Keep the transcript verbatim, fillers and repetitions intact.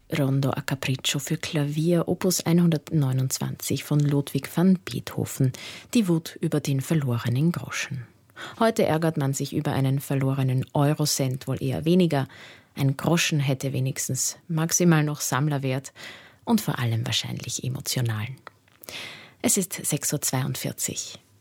Rondo a Capriccio für Klavier, Opus hundertneunundzwanzig von Ludwig van Beethoven, die Wut über den verlorenen Groschen. Heute ärgert man sich über einen verlorenen Eurocent wohl eher weniger. Ein Groschen hätte wenigstens maximal noch Sammlerwert und vor allem wahrscheinlich emotionalen. Es ist sechs Uhr zweiundvierzig.